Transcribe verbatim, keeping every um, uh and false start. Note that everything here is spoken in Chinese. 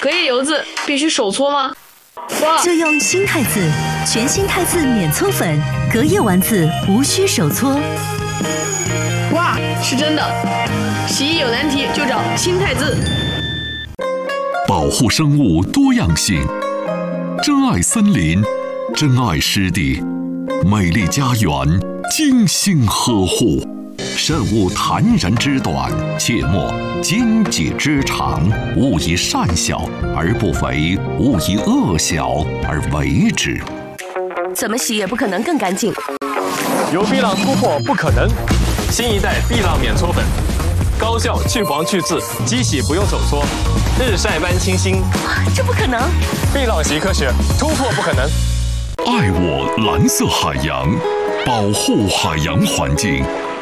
隔夜油渍必须手搓吗？哇！ 就用新汰渍，全新汰渍免搓粉，隔夜丸子无需手搓。 哇，是真的！洗衣有难题就找新汰渍。 保护生物多样性，珍爱森林，珍爱湿地，美丽家园精心呵护。慎勿迨然之短，切莫奸计之长。勿以善小而不为，勿以恶小而为之。 怎么洗也不可能更干净。 由碧浪突破不可能，新一代碧浪免搓粉，高效去黄去渍，机洗不用手搓，日晒般清新。 这不可能！ 碧浪习科学，突破不可能。 爱我蓝色海洋，保护海洋环境。